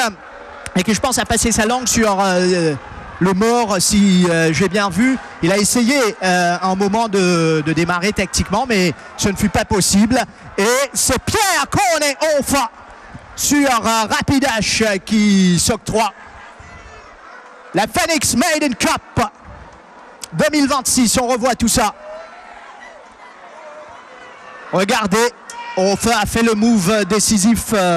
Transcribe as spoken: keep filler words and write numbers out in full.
et qui je pense a passé sa langue sur euh, le mort, si euh, j'ai bien vu. Il a essayé euh, un moment de, de démarrer tactiquement, mais ce ne fut pas possible. Et c'est Pierre Cornet-Hoff sur euh, Rapidash qui s'octroie la Phoenix Maiden Cup deux mille vingt-six. On revoit tout ça. Regardez, Hoff a fait le move décisif. Euh,